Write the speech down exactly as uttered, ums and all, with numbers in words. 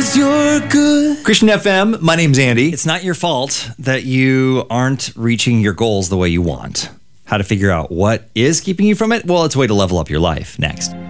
'cause you're good. Christian F M, my name's Andy. It's not your fault that you aren't reaching your goals the way you want. How to figure out what is keeping you from it? Well, it's a way to level up your life. Next.